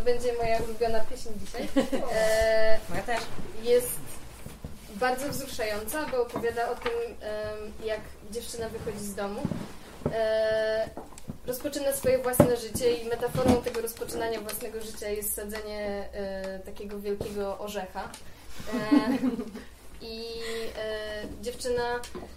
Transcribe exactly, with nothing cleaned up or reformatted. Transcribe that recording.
będzie moja ulubiona pieśń dzisiaj. E, Moja też. Jest bardzo wzruszająca, bo opowiada o tym, jak dziewczyna wychodzi z domu. E, rozpoczyna swoje własne życie i metaforą tego rozpoczynania własnego życia jest sadzenie e, takiego wielkiego orzecha. E, I e, dziewczyna